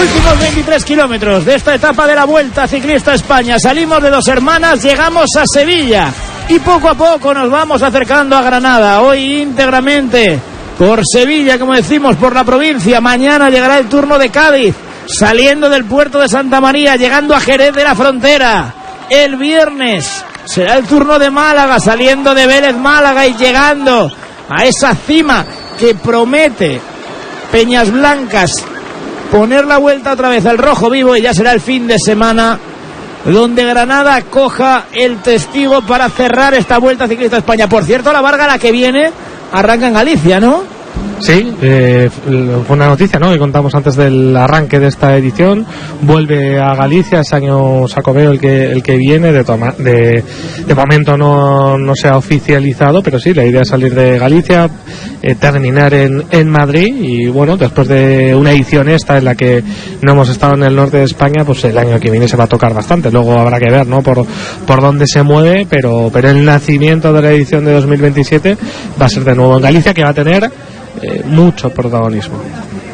Últimos 23 kilómetros de esta etapa de la Vuelta Ciclista a España. Salimos de Dos Hermanas, llegamos a Sevilla y poco a poco nos vamos acercando a Granada. Hoy íntegramente por Sevilla, como decimos, por la provincia. Mañana llegará el turno de Cádiz, saliendo del puerto de Santa María, llegando a Jerez de la Frontera. El viernes será el turno de Málaga, saliendo de Vélez Málaga y llegando a esa cima que promete Peñas Blancas, poner la vuelta otra vez al rojo vivo, y ya será el fin de semana donde Granada coja el testigo para cerrar esta Vuelta Ciclista a España. Por cierto, la Varga, la que viene, arranca en Galicia, ¿no? Sí, fue una noticia, ¿no?, que contamos antes del arranque de esta edición. Vuelve a Galicia, es año Xacobeo el que viene. De momento no se ha oficializado, pero sí, la idea es salir de Galicia, terminar en Madrid, y bueno, después de una edición esta en la que no hemos estado en el norte de España, pues el año que viene se va a tocar bastante. Luego habrá que ver, ¿no?, por dónde se mueve, pero el nacimiento de la edición de 2027 va a ser de nuevo en Galicia, que va a tener mucho protagonismo.